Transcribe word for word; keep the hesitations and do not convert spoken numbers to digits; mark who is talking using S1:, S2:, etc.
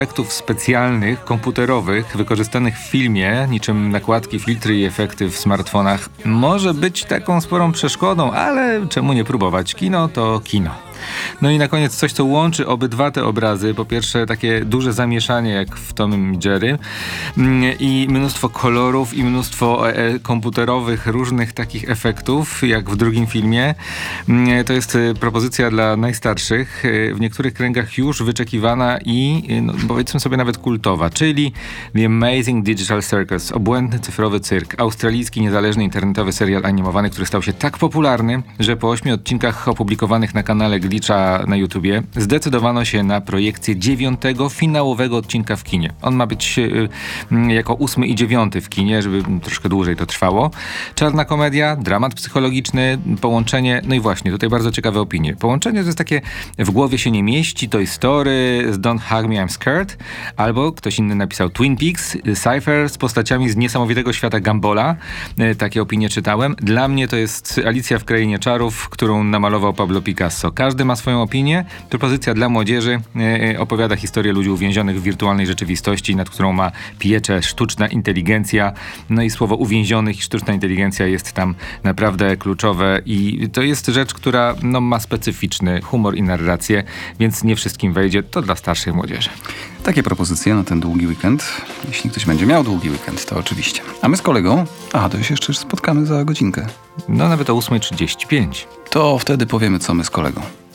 S1: efektów specjalnych, komputerowych, wykorzystanych w filmie, niczym nakładki, filtry i efekty w smartfonach, może być taką sporą przeszkodą, ale czemu nie próbować? Kino to kino. No i na koniec coś, co łączy obydwa te obrazy. Po pierwsze, takie duże zamieszanie, jak w Tomem i Jerry, i mnóstwo kolorów i mnóstwo e, komputerowych, różnych takich efektów, jak w drugim filmie. To jest propozycja dla najstarszych, w niektórych kręgach już wyczekiwana i no, powiedzmy sobie nawet kultowa, czyli The Amazing Digital Circus, obłędny cyfrowy cyrk, australijski niezależny internetowy serial animowany, który stał się tak popularny, że po ośmiu odcinkach opublikowanych na kanale Glitcha na YouTubie zdecydowano się na projekcję dziewiątego, finałowego odcinka w kinie. On ma być y, y, jako ósmy i dziewiąty w kinie, żeby troszkę dłużej to trwało. Czarna komedia, dramat psychologiczny, połączenie, no i właśnie, tutaj bardzo ciekawe opinie. Połączenie to jest takie, w głowie się nie mieści, Toy Story z Don't Hug Me, I'm Scared, albo ktoś inny napisał Twin Peaks, Cypher z postaciami z niesamowitego świata Gumbola. Y, takie opinie czytałem. Dla mnie to jest Alicja w Krainie Czarów, którą namalował Pablo Picasso. Każdy ma swoją opinię. Propozycja dla młodzieży e, opowiada historię ludzi uwięzionych w wirtualnej rzeczywistości, nad którą ma pieczę sztuczna inteligencja. No i słowo uwięzionych i sztuczna inteligencja jest tam naprawdę kluczowe i to jest rzecz, która no, ma specyficzny humor i narrację, więc nie wszystkim wejdzie. To dla starszej młodzieży.
S2: Takie propozycje na ten długi weekend. Jeśli ktoś będzie miał długi weekend, to oczywiście. A my z kolegą, a to się jeszcze spotkamy za godzinkę.
S1: No nawet o ósma trzydzieści pięć.
S2: To wtedy powiemy, co my z kolegą.